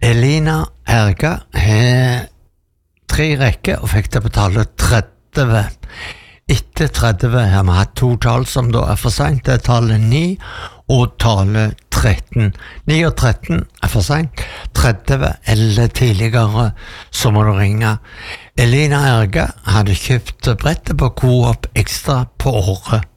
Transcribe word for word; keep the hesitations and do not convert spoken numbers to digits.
Elina Erga har tre rekker og fikk det på tallet tretti. Etter tretti har vi hatt to tall som da er for sent. Det er tallet ni og tallet tretten. ni og tretten er for sent. tretti eller tidligere så må du ringe. Elina Erga hadde kjøpt brettet på Coop Extra på Åre.